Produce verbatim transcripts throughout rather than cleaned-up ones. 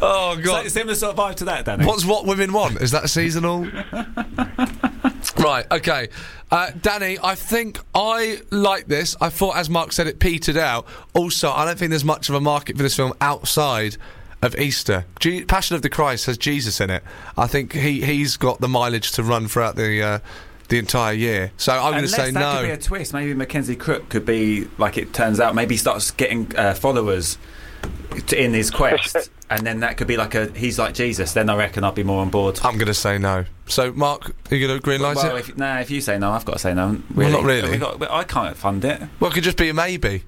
Oh, God. So, similar sort of vibe to that, Danny. What's What Women Want? Is that seasonal? Right, okay. Uh, Danny, I think I like this. I thought, as Mark said, it petered out. Also, I don't think there's much of a market for this film outside of Easter. G- Passion of the Christ has Jesus in it. I think he, he's got the mileage to run throughout the... Uh, the entire year. So I'm going to say that no. Could be a twist. Maybe Mackenzie Crook could be, like it turns out, maybe he starts getting uh, followers to, in his quest, and then that could be like a, he's like Jesus, then I reckon I'd be more on board. I'm going to say no. So, Mark, are you going to green light well, it? If, nah, if you say no, I've got to say no. Really. Well, not really. We got, I can't fund it. Well, it could just be a maybe.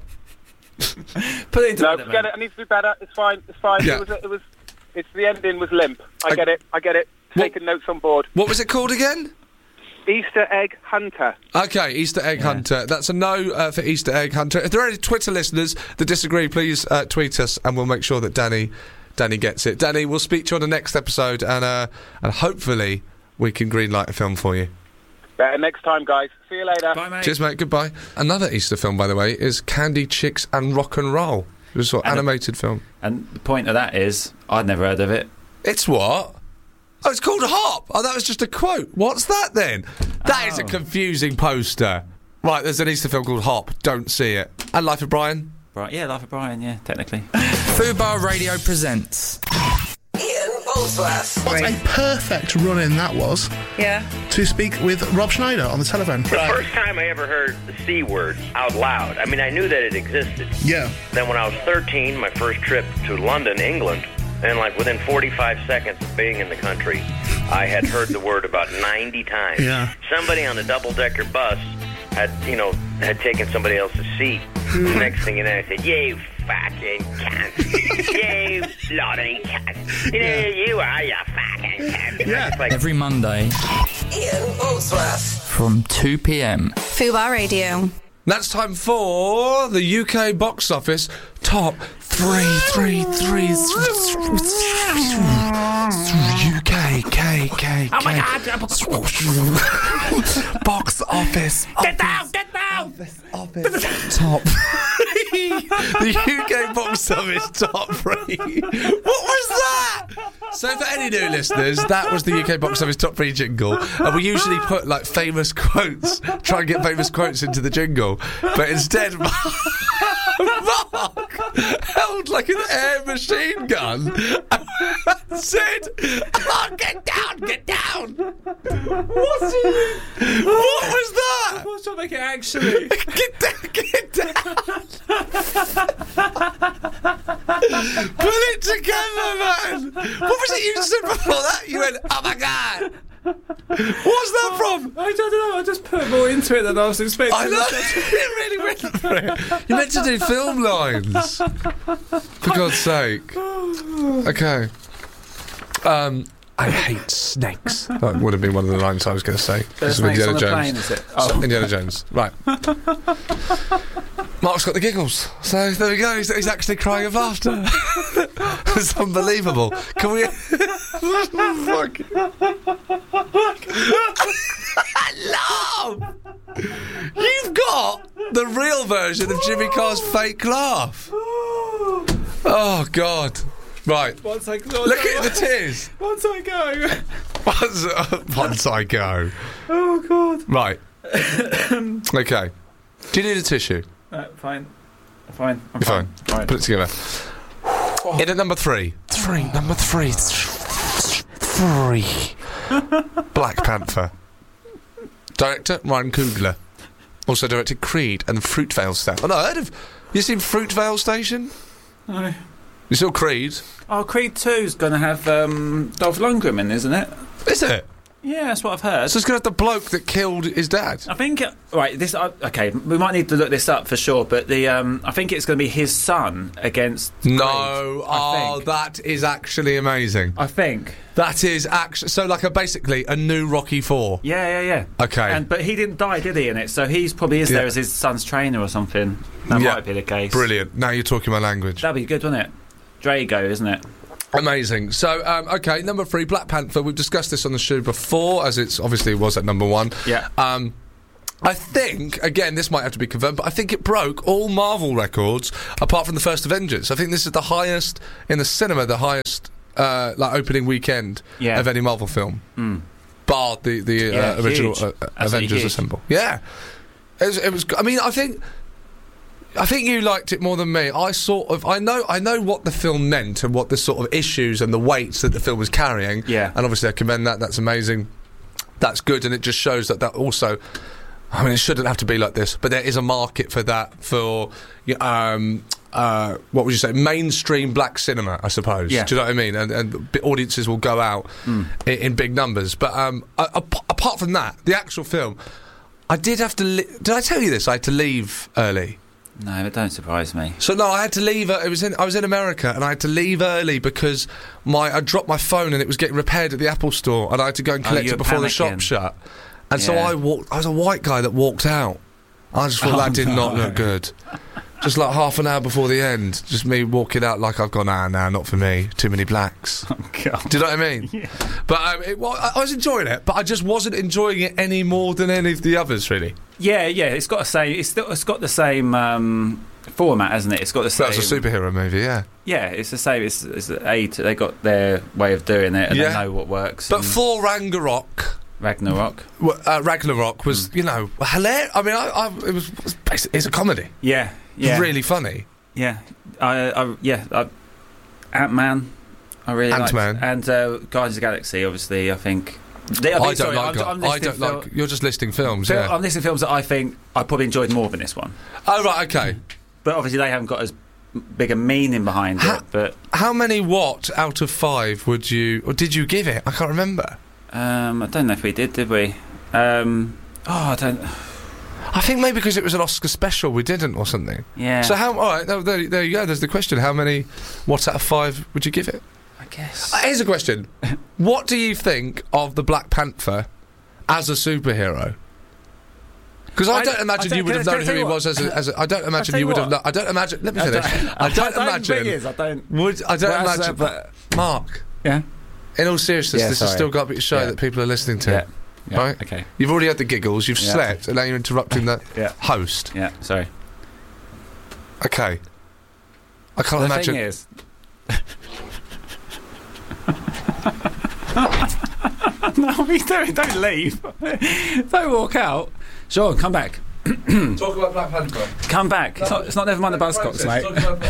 Put it into No, it, forget it. It needs to be better. It's fine. It's fine. Yeah. It was. It was. It's the ending was limp. I, I get it. I get it. What- Taking notes on board. What was it called again? Easter Egg Hunter. Okay, Easter Egg Yeah. Hunter. That's a no uh, for Easter Egg Hunter. If there are any Twitter listeners that disagree, please uh, tweet us, and we'll make sure that Danny, Danny gets it. Danny, we'll speak to you on the next episode, and uh, and hopefully we can greenlight a film for you. Better next time, guys. See you later. Bye, mate. Cheers, mate. Goodbye. Another Easter film, by the way, is Candy, Chicks, and Rock and Roll. It's an And a- animated film. And the point of that is, I'd never heard of it. It's what? Oh, it's called Hop. Oh, that was just a quote. What's that then? That is a Oh. confusing poster. Right, there's an Easter film called Hop. Don't see it. And Life of Brian. Right? Yeah, Life of Brian. Yeah, technically. Fubar Radio presents. Ian Boldsworth. What a perfect run-in that was Yeah. to speak with Rob Schneider on the telephone. The first time I ever heard the C word out loud, I mean, I knew that it existed. Yeah. Then when I was thirteen, my first trip to London, England, and like within forty-five seconds of being in the country, I had heard the word about ninety times. Yeah. Somebody on the double-decker bus had, you know, had taken somebody else's seat. The next thing you know, I said, "You fucking cunt. You bloody cunt. You know who you are, you fucking cunt." Yeah. It's like, Every Monday Ian Boldsworth. from two p.m. Fubar Radio. That's time for the U K box office top three, three, three, U K, K, K, Oh my K. God! Box office. Get down! Get down! Office top three. The U K box office top three. What was that? So for any new listeners, that was the U K box office top three jingle. And we usually put like famous quotes, try and get famous quotes into the jingle. But instead, Mark held like an air machine gun and said, "Oh, get down, get down." What, what was that? What's trying to make it actually? Get down, get down. Put it together, man. What was it you said before that? You went, "Oh my God." What's that from? I don't know. I just put more into it than I was expecting. I know. You really went for it. You meant to do film lines. For God's sake. Okay. Um, I hate snakes. That would have been one of the lines I was going to say. There's This is snakes Indiana on the Jones. plane, is it? Oh. Indiana Jones. Right. Mark's got the giggles. So there we go. He's, he's actually crying of laughter. It's unbelievable. Can we... Fuck. Laugh! You've got the real version of Jimmy Carr's fake laugh. Oh, God. Right. Once I, once Look I, at the tears. Once I go. Once, uh, once I go. Oh, God. Right. Okay. Do you need a tissue? Uh, fine. Fine. I'm You're fine. Right. Put it together. In at number three. Three. Number three. Three. Black Panther. Director Ryan Coogler. Also directed Creed and Fruitvale Station. Oh no, I heard of. You seen Fruitvale Station? No. You saw Creed? Oh, Creed two's going to have um, Dolph Lundgren in, isn't it? Is it? Yeah, that's what I've heard. So it's going to have the bloke that killed his dad. I think uh, right. This uh, okay. We might need to look this up for sure. But the um, I think it's going to be his son against. No, Creed, I oh, think. that is actually amazing. I think. That is actually so like a basically a new Rocky Four. Yeah, yeah, yeah. Okay. And but he didn't die, did he? In it, so he's probably is Yeah. there as his son's trainer or something. That Yeah. might be the case. Brilliant. Now you're talking my language. That'd be good, wouldn't it? Drago, isn't it? Amazing. So, um, okay, number three, Black Panther. We've discussed this on the show before, as it's obviously it was at number one. Yeah. Um, I think, again, this might have to be confirmed, but I think it broke all Marvel records apart from the first Avengers. I think this is the highest in the cinema, the highest uh, like opening weekend Yeah. of any Marvel film, Mm. bar the the Yeah, uh, original huge. uh, Absolutely Avengers huge. Assemble. Yeah, it was, it was. I mean, I think. I think you liked it more than me. I sort of, I know, I know what the film meant and what the sort of issues and the weights that the film was carrying. Yeah. And obviously, I commend that. That's amazing. That's good, and it just shows that that also. I mean, it shouldn't have to be like this, but there is a market for that for, um, uh, what would you say, mainstream black cinema, I suppose. Yeah. Do you know what I mean? And, and b- audiences will go out Mm. in, in big numbers. But um, a- a- apart from that, the actual film, I did have to. Li- did I tell you this? I had to leave early. No, it don't surprise me. So no, I had to leave. Uh, it was in. I was in America, and I had to leave early because my I dropped my phone and it was getting repaired at the Apple store, and I had to go and Oh, collect you it were before the shop panicking. shut. And so Yeah. I walked. I was a white guy that walked out. I just thought Oh, that did not no. look good. Just like half an hour before the end, just me walking out like I've gone, ah, nah, not for me. Too many blacks. Oh, God. Do you know what I mean? Yeah. But um, it, well, I I was enjoying it, but I just wasn't enjoying it any more than any of the others, really. Yeah, yeah, it's got the same. It's still, it's got the same um, format, hasn't it? It's got the same. That was a superhero movie, yeah. Yeah, it's the same. It's, it's a. They got their way of doing it, and Yeah. they know what works. But and for Ragnarok. Ragnarok. Well, uh, Ragnarok was, Mm. you know, hilarious. I mean, I, I, it was, it was basically, it's a comedy. Yeah, yeah, Really funny. yeah. I, I yeah. I, Ant-Man. I really liked. Ant-Man. And uh, Guardians of the Galaxy. Obviously, I think. They, I, mean, don't sorry, like. I'm, I'm I listing don't fil- like. You're just listing films, fil- yeah. I'm listing films that I think I probably enjoyed more than this one. Oh right, okay. But obviously, they haven't got as big a meaning behind Ha- it. But How many what out of five would you, or did you give it? I can't remember. um, I don't know if we did. Did we? Um, oh, I don't. I think maybe because it was an Oscar special, we didn't, or something. Yeah. So how? All right, no, there, there you go. There's the question. How many what out of five would you give it? I guess. Uh, here's a question. What do you think of the Black Panther as a superhero? Because I, I- don't I imagine don't- you would can have I known tell who you he what? was as a, as a I don't imagine tell you you would have. what. kno- I don't imagine. Let me I finish. don't- I don't The imagine. thing is, I don't. Would I don't Well, that's, imagine. uh, but- Mark, Yeah. in all seriousness, Yeah, this has sorry. still got to be a show Yeah. that people are listening to. Yeah. Yeah. Right? Okay. You've already had the giggles. You've Yeah. slept, and now you're interrupting the Yeah. host. Yeah. Sorry. Okay. I can't The imagine. thing is. No, what are you doing? Don't leave. Don't walk out. Sean, come back. Talk about Black Panther. Come back. It's not, it's not never mind the Buzzcocks, mate.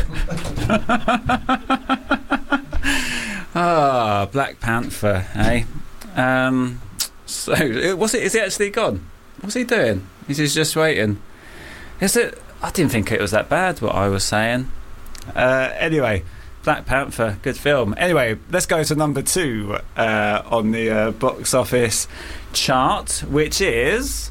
Ah, Black Panther, eh? Um, so, uh, was it? Is he actually gone? What's he doing? Is he just waiting? Is it? I didn't think it was that bad. What I was saying. Uh, anyway, Black Panther, good film. Anyway, let's go to number two uh, on the uh, box office chart, which is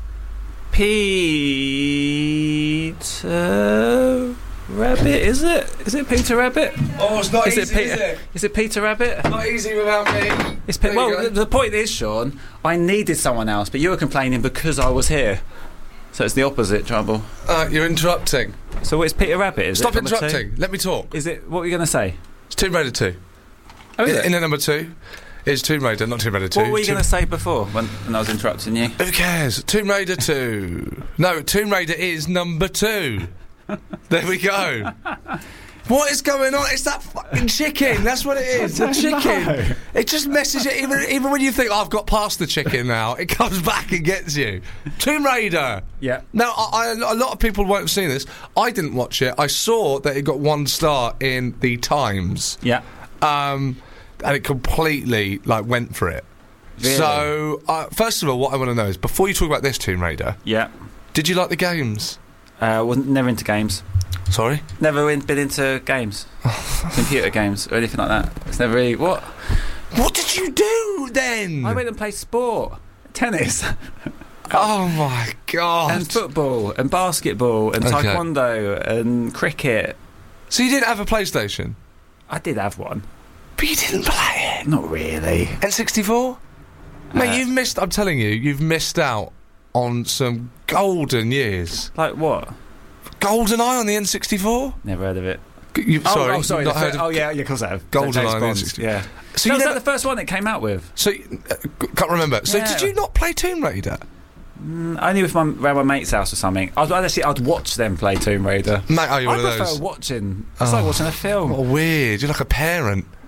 Peter Rabbit. Is it? Is it Peter Rabbit? Oh, it's not Is it easy, Peter? is it? Is it Peter Rabbit? Not easy without me. It's Pe- There you well, go. the, the point is, Sean, I needed someone else, but you were complaining because I was here. So it's the opposite trouble. Uh, you're interrupting. So it's Peter Rabbit, is Stop it? number two? interrupting. Let me talk. Is it? What were you going to say? It's Tomb Raider two. Oh, is in, it? in at number two, it's Tomb Raider, not Tomb Raider two. What were you Tomb- going to say before when, when I was interrupting you? Who cares? Tomb Raider two. No, Tomb Raider is number two. There we go. What is going on? It's that fucking chicken. That's what it is. The chicken. It just messes you. Even, even when you think, oh, I've got past the chicken now, it comes back and gets you. Tomb Raider. Yeah. Now, I, I, a lot of people won't have seen this. I didn't watch it. I saw that it got one star in the Times. Yeah. Um, and it completely, like, went for it. Really? So, uh, first of all, what I want to know is, before you talk about this Tomb Raider, Yeah. did you like the games? Uh, wasn't never into games. Sorry? Never in, been into games, computer games or anything like that. It's never really what. What did you do then? I went and played sport, tennis, Oh my god! and football, and basketball, and Okay. taekwondo, and cricket. So you didn't have a PlayStation, I did have one. but you didn't play it. Not really. N sixty-four? Mate, Uh, you've missed. I'm telling you, you've missed out on some golden years. Like what? Golden Eye on the N sixty-four? Never heard of it. You, Oh, sorry, oh, sorry. not the heard fir- of- oh, yeah, yeah, of course I have. Goldeneye James on the Bond, N sixty-four. Yeah. So No, you was never, that the first one it came out with? so uh, can't remember. So Yeah. did you not play Tomb Raider? Mm, only with my around my mate's house or something. I'd, I'd actually I'd watch them play Tomb Raider. Mate, are you I one of prefer those? watching. It's Oh. like watching a film. Oh, weird. You're like a parent.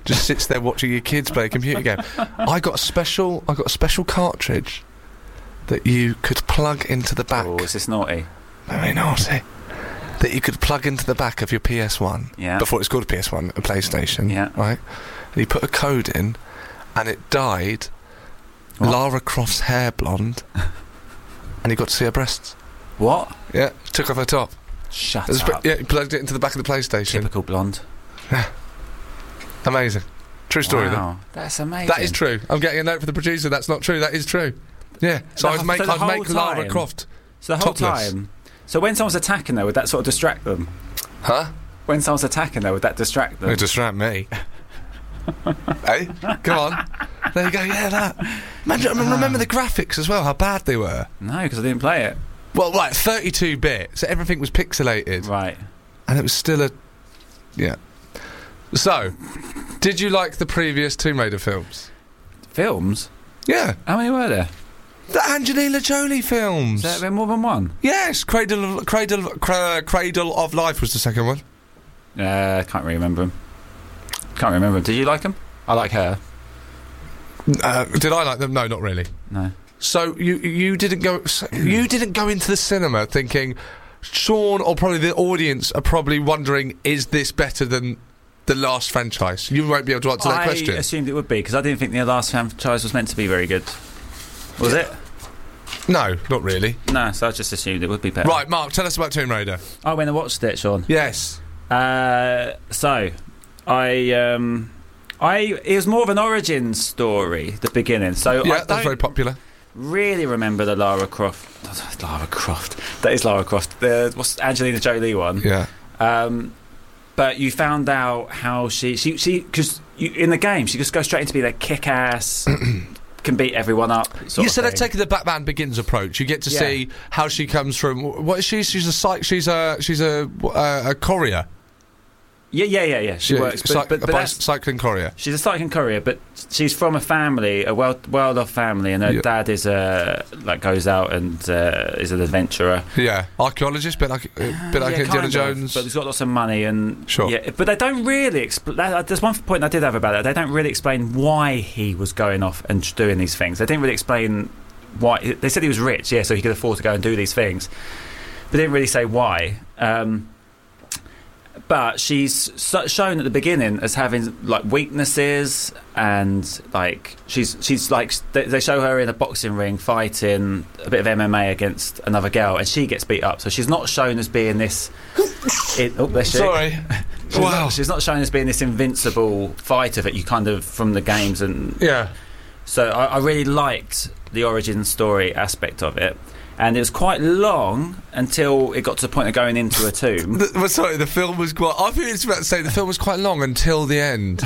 just sits there watching your kids play a computer game. I got a special. I got a special cartridge that you could plug into the back. Oh, is this naughty? Very naughty. That you could plug into the back of your P S one. Yeah. Before it's called a P S one, a PlayStation. Yeah. Right. And you put a code in, and it dyed What? Lara Croft's hair blonde, and you got to see her breasts. What? Yeah. Took off her top. Shut It was up. pre- yeah. You plugged it into the back of the PlayStation. Typical blonde. Amazing. True story. Though. Wow, that's amazing. That is true. I'm getting a note for the producer. That's not true. That is true. Yeah. So The- I'd make so the I'd make whole Lara time- Croft. So the whole topless. time. So when someone's attacking her, would that sort of distract them? Huh? When someone's attacking her, would that distract them? It distract me. Hey, come on. There you go. Yeah, that. Man, do you remember the graphics as well? How bad they were. No, because I didn't play it. Well, right, thirty-two bit, so everything was pixelated, Right. and it was still a. Yeah. So, did you like the previous Tomb Raider films? Films? Yeah, How many were there? the Angelina Jolie films. Has there been more than one? Yes, Cradle of, Cradle of, Cra- Cradle of Life was the second one. Uh, can't really remember them. Can't remember them. Did you like them? I like her. Uh, did I like them? No, not really. No. So you you didn't go so you didn't go into the cinema thinking Sean or probably the audience are probably wondering, is this better than the last franchise? You won't be able to answer that I question. assumed it would be because I didn't think the last franchise was meant to be very good. Was it? No, not really. No, so I just assumed it would be better. Right, Mark, tell us about Tomb Raider. I went and watched it, Sean. Yes. Uh, so, I, um, I, it was more of an origin story, the beginning. So Yeah, I that's don't very popular. really remember the Lara Croft. Lara Croft. That is Lara Croft. The what's Angelina Jolie one. Yeah. Um, but you found out how she, she, she, because in the game she just goes straight into being a kick-ass. Can beat everyone up. Sort You of said I've thing. taken the Batman Begins approach. You get to Yeah. see how she comes from. What is she? She's a psych. She's a she's a uh, a courier. Yeah, yeah, yeah, yeah. She, works, but, cy- but, but a that's- bicycling courier. she's a cycling courier, but she's from a family, a well, well-off family, and her Yeah. dad is a like goes out and uh, is an adventurer. Yeah, archaeologist, bit like uh, bit like Yeah, Indiana kind of, Jones. but he's got lots of money and Sure. Yeah, but they don't really. Expl- that, there's one point I did have about it. They don't really explain why he was going off and doing these things. They didn't really explain why. They said he was rich, yeah, so he could afford to go and do these things. But they didn't really say why. Um, but she's so, shown at the beginning as having like weaknesses and like she's she's like they, they show her in a boxing ring fighting a bit of M M A against another girl and she gets beat up, so she's not shown as being this it, oh there she Sorry. she's, Wow. not, she's not shown as being this invincible fighter that you kind of from the games. And Yeah. so I, I really liked the origin story aspect of it. And it was quite long until it got to the point of going into a tomb. The, well, sorry, the film was quite. I think it's about to say the film was quite long until the end.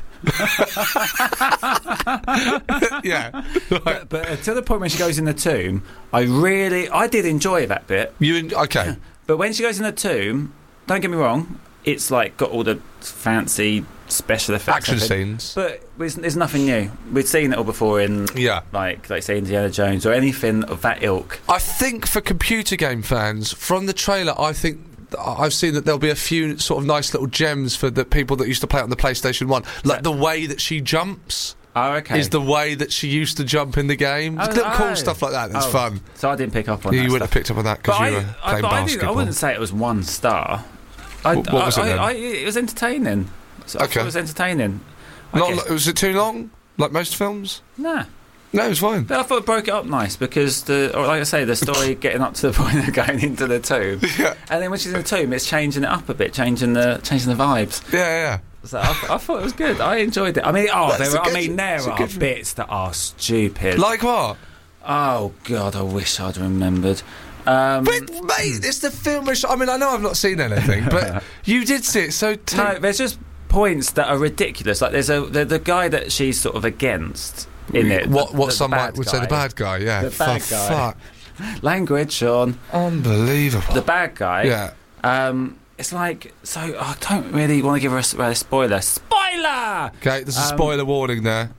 Yeah. Right. But, but until the point when she goes in the tomb, I really, I did enjoy that bit. You en- okay? But when she goes in the tomb, don't get me wrong, it's like got all the fancy special effects. Action and everything. scenes. But there's, there's nothing new. We'd seen it all before in, Yeah. like, like say, Indiana Jones or anything of that ilk. I think for computer game fans, from the trailer, I think I've seen that there'll be a few sort of nice little gems for the people that used to play it on the PlayStation One, like the way that she jumps. Oh, okay. Is the way that she used to jump in the game. Oh, Just little cool oh. stuff like that. That's Oh, fun. So I didn't pick up on Yeah, that you wouldn't have stuff. picked up on that because But you I, were I, playing but I, didn't, I basketball. wouldn't say it was one star. I, What- what was it I, then? I, I, it was entertaining. So I Okay. thought it was entertaining. I Not, guess- li- was it too long? Like most films? Nah. No, it was fine. But I thought it broke it up nice because the, or like I say, the story getting up to the point of going into the tomb, Yeah, and then when she's in the tomb, it's changing it up a bit, changing the changing the vibes. yeah, yeah. So I, I thought it was good. I enjoyed it. I mean, oh, That's there a were, I good- mean, there that's a are good- bits that are stupid. Like what? Oh God, I wish I'd remembered. Um, But mate, it's the film. which- I mean, I know I've not seen anything, but you did see it. So t- no, there's just points that are ridiculous. Like there's a the, the guy that she's sort of against in it. what? the- What the some bad might would say the guy. bad guy. Yeah, The bad for guy. fuck, Language, Sean. unbelievable. The bad guy. yeah, Um, it's like so. I don't really want to give her a, s- a spoiler. Spoiler. okay. There's a Um, spoiler warning there.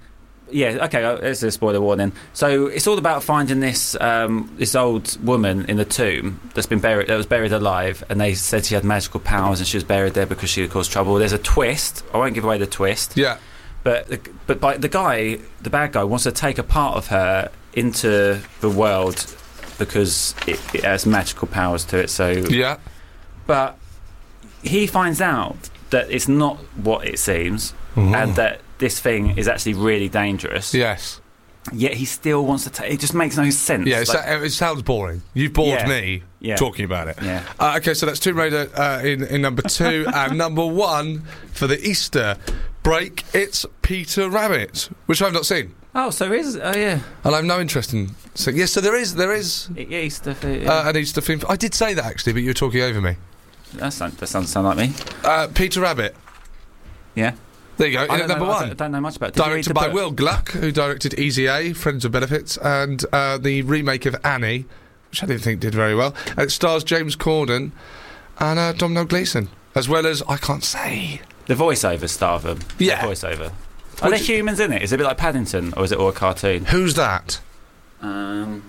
yeah, okay, uh, there's a spoiler warning. So it's all about finding this um, this old woman in the tomb that's been buried, that was buried alive, and they said she had magical powers and she was buried there because she had caused trouble. There's a twist. I won't give away the twist. Yeah. But the, but by, the guy, the bad guy, wants to take a part of her into the world because it, it has magical powers to it. So Yeah. but he finds out that it's not what it seems, Ooh. and that this thing is actually really dangerous. Yes. Yet he still wants to take. It just makes no sense. Yeah, it's Like- that- it sounds boring. You've bored Yeah. me Yeah. talking about it. Yeah. Uh, okay, so that's Tomb Raider uh, in, in number two. And number one for the Easter break, it's Peter Rabbit, which I've not seen. Oh, so is oh yeah, And I have no interest in seeing. Yes, so there is there is I- Easter. For, uh, an Easter theme. I did say that actually, but you were talking over me. that sounds that sounds sound like me. Uh, Peter Rabbit. Yeah. There you go. I In don't at number know, I one. don't, don't know much about it. Did you read Directed the by book? Will Gluck, who directed Easy A, Friends with Benefits, and uh, the remake of Annie, which I didn't think did very well. And it stars James Corden and uh, Domhnall Gleeson, as well as, I can't say. The voiceover star of them. Yeah. The voiceover. Are there humans in it? Is it a bit like Paddington, or is it all a cartoon? Who's that? Um,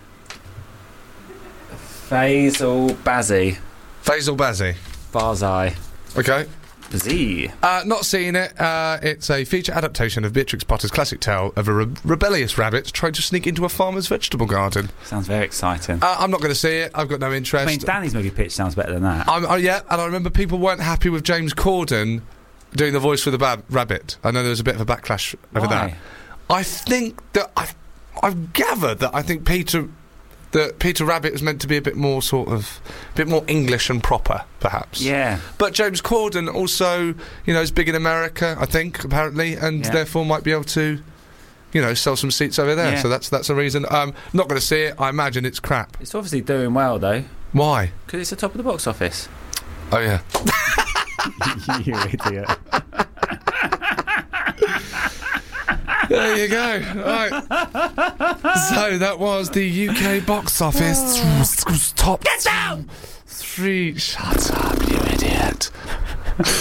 Faisal Bazzi. Faisal Bazzi. Barzai. Okay. Z. Uh, not seen it. Uh, it's a feature adaptation of Beatrix Potter's classic tale of a re- rebellious rabbit trying to sneak into a farmer's vegetable garden. Sounds very exciting. Uh, I'm not going to see it. I've got no interest. I mean, Danny's movie pitch sounds better than that. I'm, oh, yeah, and I remember people weren't happy with James Corden doing the voice for the bab- rabbit. I know there was a bit of a backlash over Why? that. I think that I've, I've gathered that I think Peter that Peter Rabbit was meant to be a bit more sort of a bit more English and proper, perhaps. Yeah. But James Corden also, you know, is big in America, I think, apparently, and Yeah. therefore might be able to, you know, sell some seats over there. Yeah. So that's that's a reason. Um, not going to see it. I imagine it's crap. It's obviously doing well, though, Why? because it's the top of the box office. Oh yeah. You idiot. There you go. Right. So that was the U K box office top. Get down. Three. Shut up, you idiot.